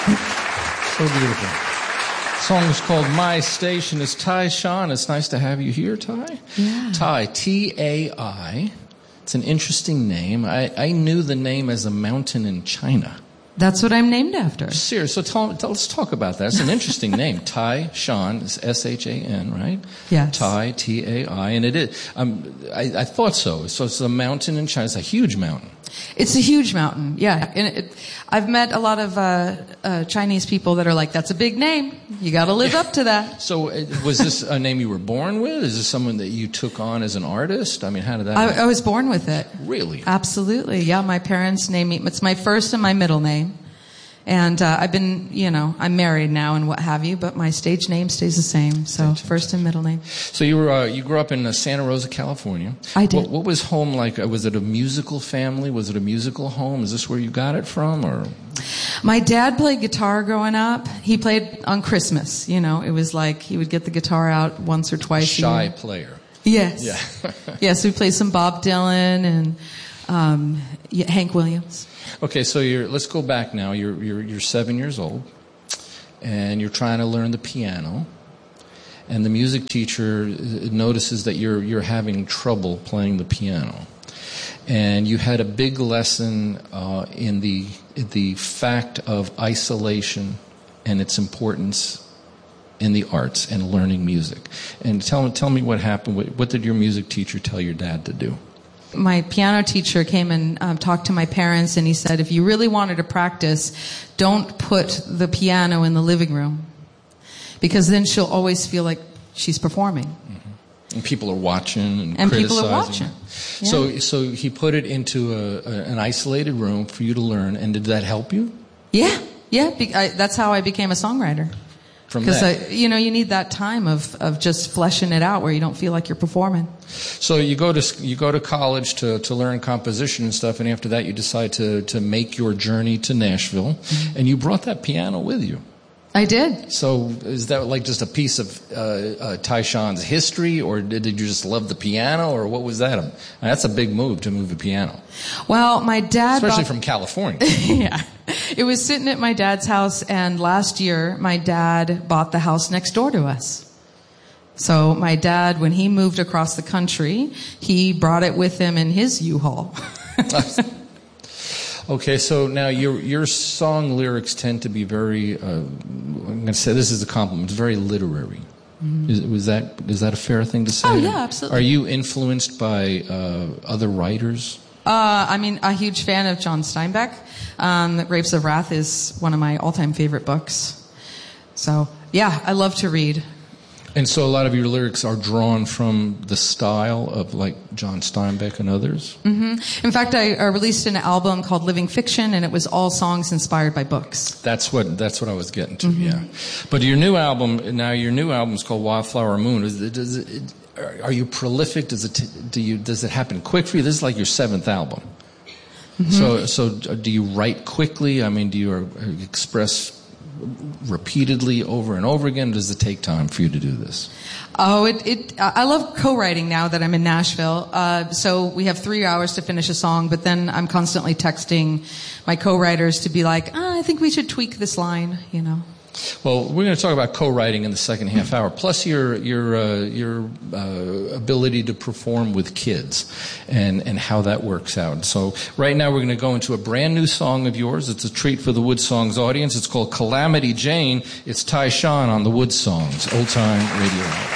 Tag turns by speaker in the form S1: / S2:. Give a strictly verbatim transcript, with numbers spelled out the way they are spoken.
S1: So beautiful. The song is called My Station. It's Ty Sean. It's nice to have you here, Ty.
S2: Yeah.
S1: Ty, T A I. It's an interesting name. I, I knew the name as a mountain in China.
S2: That's what I'm named after.
S1: Serious. So tell, tell, let's talk about that. It's an interesting name. Ty Sean. It's S H A N, right?
S2: Yes.
S1: Ty, T A I. And it is. Um, I, I thought so. So it's a mountain in China. It's a huge mountain.
S2: It's a huge mountain, yeah. And it, I've met a lot of uh, uh, Chinese people that are like, that's a big name. You got to live up to that.
S1: So uh, was this a name you were born with? Is this someone that you took on as an artist? I mean, how did that happen?
S2: I, I was born with it.
S1: Really?
S2: Absolutely, yeah. My parents named me, it's my first and my middle name. And uh, I've been, you know, I'm married now and what have you, but my stage name stays the same. So
S1: stage
S2: first and middle name.
S1: So you were uh, you grew up in uh, Santa Rosa, California.
S2: I did.
S1: What, what was home like? Was it a musical family? Was it a musical home? Is this where you got it from, or?
S2: My dad played guitar growing up. He played on Christmas. You know, it was like he would get the guitar out once or twice.
S1: Shy
S2: a year.
S1: player.
S2: Yes.
S1: Yeah.
S2: Yes, we played some Bob Dylan and um, Hank Williams.
S1: Okay, so you're, let's go back now. You're, you're, you're seven years old, and you're trying to learn the piano, and the music teacher notices that you're, you're having trouble playing the piano. And you had a big lesson uh, in the, the fact of isolation and its importance in the arts and learning music. And tell, tell me what happened. What, what did your music teacher tell your dad to do?
S2: My piano teacher came and um, talked to my parents, and he said, if you really wanted to practice, don't put the piano in the living room, because then she'll always feel like she's performing.
S1: Mm-hmm. And people are watching and,
S2: and
S1: criticizing.
S2: people are watching. Yeah.
S1: So, so he put it into a, a, an isolated room for you to learn, and did that help you?
S2: Yeah, yeah. Be- I, that's how I became a songwriter. Because you know you need that time of, of just fleshing it out where you don't feel like you're performing.
S1: So you go to you go to college to, to learn composition and stuff, and after that you decide to, to make your journey to Nashville, mm-hmm. and you brought that piano with you.
S2: I did.
S1: So is that like just a piece of uh, uh, Ty Sean's history, or did, did you just love the piano, or what was that? I mean, that's a big move to move a piano.
S2: Well, my dad...
S1: Especially
S2: bought...
S1: from California.
S2: Yeah. It was sitting at my dad's house, and last year my dad bought the house next door to us. So my dad, when he moved across the country, he brought it with him in his U-Haul.
S1: Okay, so now your your song lyrics tend to be very, uh, I'm going to say this is a compliment, it's very literary. Mm-hmm. Is, was that, is that a fair thing to say?
S2: Oh, yeah, absolutely.
S1: Are you influenced by uh, other writers?
S2: Uh, I mean, a huge fan of John Steinbeck. Um, Grapes of Wrath is one of my all-time favorite books. So, yeah, I love to read.
S1: And so a lot of your lyrics are drawn from the style of like John Steinbeck and others?
S2: Mm-hmm. In fact, I uh, released an album called Living Fiction, and it was all songs inspired by books.
S1: That's what that's what I was getting to,
S2: mm-hmm.
S1: yeah. But your new album, now your new album is called Wildflower Moon. Is it, does it, are you prolific? Does it do you does it happen quick for you? This is like your seventh album. Mm-hmm. So so do you write quickly? I mean, do you express repeatedly over and over again? Does it take time for you to do this?
S2: Oh, it, it, I love co-writing now that I'm in Nashville. Uh, so we have three hours to finish a song, but then I'm constantly texting my co-writers to be like, oh, I think we should tweak this line, you know.
S1: Well, we're going to talk about co-writing in the second half hour, plus your your uh, your uh, ability to perform with kids and, and how that works out. So right now we're going to go into a brand new song of yours. It's a treat for the Wood Songs audience. It's called Calamity Jane. It's Ty Sean on the Wood Songs, Old Time Radio.